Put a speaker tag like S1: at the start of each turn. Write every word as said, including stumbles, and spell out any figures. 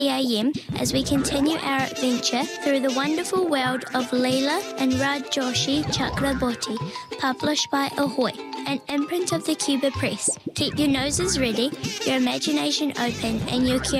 S1: a m as we continue our adventure through the wonderful world of Leela and Rajoshi Chakraborty, published by Ahoy, an imprint of the Cuba Press. Keep your noses ready, your imagination open and your